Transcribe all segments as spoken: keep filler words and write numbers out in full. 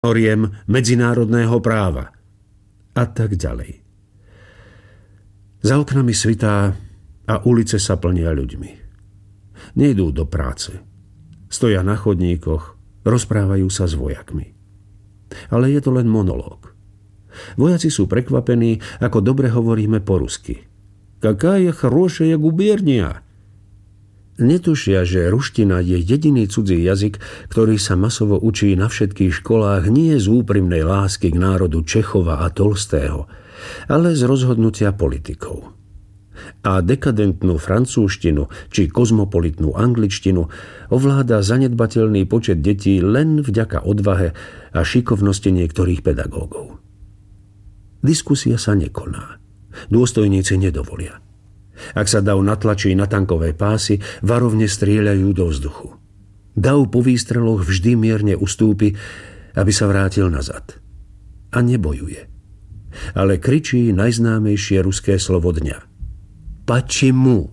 noriem medzinárodného práva a tak ďalej. Za oknami svitá a ulice sa plnia ľuďmi. Nejdú do práce. Stoja na chodníkoch, rozprávajú sa s vojakmi. Ale je to len monológ. Vojaci sú prekvapení, ako dobre hovoríme po rusky. Kaká je хорошая губерния. Netušia, že ruština je jediný cudzí jazyk, ktorý sa masovo učí na všetkých školách nie z úprimnej lásky k národu Čechova a Tolstého, ale z rozhodnutia politikov. A dekadentnú francúzštinu či kozmopolitnú angličtinu ovláda zanedbateľný počet detí len vďaka odvahe a šikovnosti niektorých pedagógov. Diskusia sa nekoná. Dôstojníci nedovolia. Ak sa dav natlačí na tankové pásy, varovne strieľajú do vzduchu. Dav po výstreloch vždy mierne ustúpi, aby sa vrátil nazad. A nebojuje. Ale kričí najznámejšie ruské slovo dňa. Pačimu.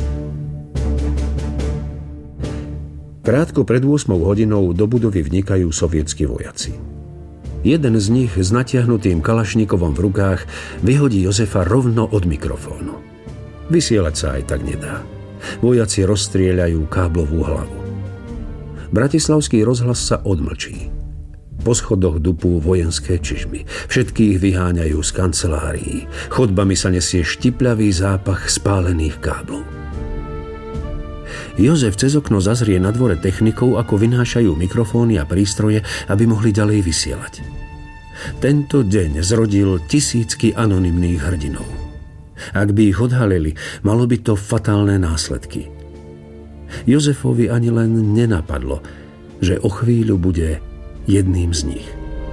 Krátko pred ôsmou hodinou do budovy vnikajú sovietskí vojaci. Jeden z nich s natiahnutým kalašníkovom v rukách vyhodí Jozefa rovno od mikrofónu. Vysielať sa aj tak nedá. Vojaci rozstrieľajú káblovú hlavu. Bratislavský rozhlas sa odmlčí. Po schodoch dupú vojenské čižmy. Všetkých vyháňajú z kancelárií. Chodbami sa nesie štipľavý zápach spálených káblov. Jozef cez okno zazrie na dvore technikov, ako vynášajú mikrofóny a prístroje, aby mohli ďalej vysielať. Tento deň zrodil tisícky anonymných hrdinov. Ak by ich odhalili, malo by to fatálne následky. Jozefovi ani len nenapadlo, že o chvíľu bude jedným z nich.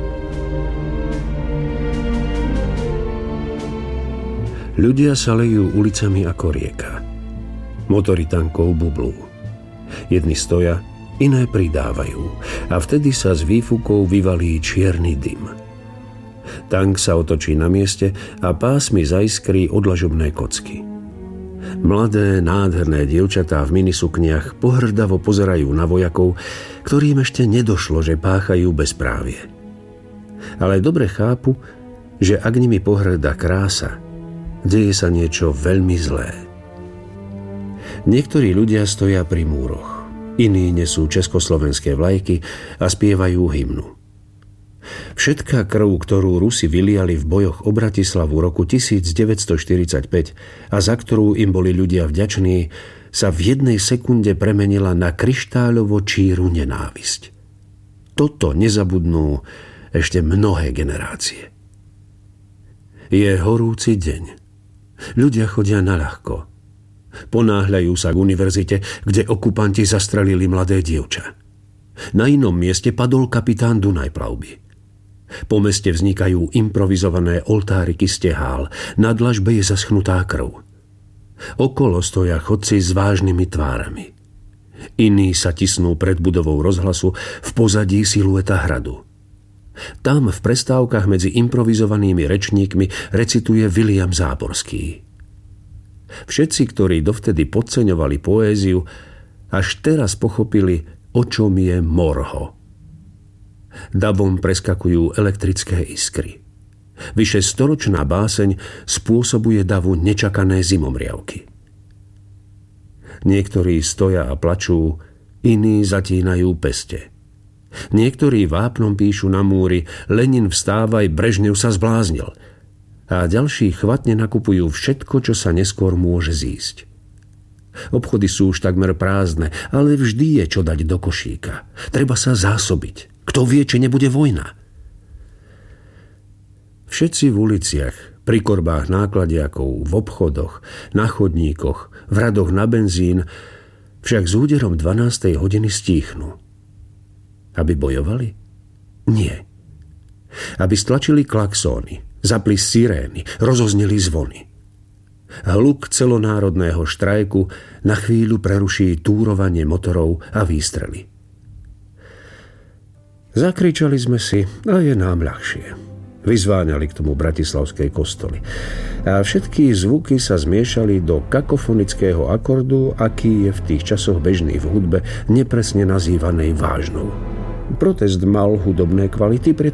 Ľudia sa lejú ulicami ako rieka. Motory tankov bublú. Jedni stoja, iné pridávajú a vtedy sa z výfukov vyvalí čierny dym. Tank sa otočí na mieste a pásmi zaiskrí odlažobné kocky. Mladé, nádherné dievčatá v minisukniach pohrdavo pozerajú na vojakov, ktorým ešte nedošlo, že páchajú bezprávie. Ale dobre chápu, že ak nimi pohŕda krása, deje sa niečo veľmi zlé. Niektorí ľudia stoja pri múroch, iní nesú československé vlajky a spievajú hymnu. Všetká krv, ktorú Rusi vyliali v bojoch o Bratislavu roku devätnásťstoštyridsaťpäť a za ktorú im boli ľudia vďační, sa v jednej sekunde premenila na kryštáľovo číru nenávisť. Toto nezabudnú ešte mnohé generácie. Je horúci deň. Ľudia chodia naľahko. Ponáhľajú sa k univerzite, kde okupanti zastrelili mladé dievča. Na inom mieste padol kapitán Dunajplavby. Po meste vznikajú improvizované oltáriky stehál, na dlažbe je zaschnutá krv. Okolo stoja chodci s vážnymi tvárami. Iní sa tisnú pred budovou rozhlasu, v pozadí silueta hradu. Tam v prestávkach medzi improvizovanými rečníkmi recituje Viliam Záborský. Všetci, ktorí dovtedy podceňovali poéziu, až teraz pochopili, o čom je morho. Davom preskakujú elektrické iskry. Vyše storočná báseň spôsobuje davu nečakané zimomriavky. Niektorí stoja a plačú, iní zatínajú peste. Niektorí vápnom píšu na múri Lenin vstávaj, Brežnev sa zbláznil. A ďalší chvatne nakupujú všetko, čo sa neskôr môže zísť. Obchody sú už takmer prázdne, ale vždy je čo dať do košíka. Treba sa zásobiť. Kto vie, či nebude vojna? Všetci v uliciach, pri korbách nákladiakov, v obchodoch, na chodníkoch, v radoch na benzín, však s úderom dvanástej hodiny stíchnu. Aby bojovali? Nie. Aby stlačili klaxóny, zapli sirény, rozozneli zvony. Hluk celonárodného štrajku na chvíľu preruší túrovanie motorov a výstrely. Zakričali sme si a je nám ľahšie. Vyzváňali k tomu bratislavskej kostoly. A všetky zvuky sa zmiešali do kakofonického akordu, aký je v tých časoch bežný v hudbe, nepresne nazývanej vážnou. Protest mal hudobné kvality,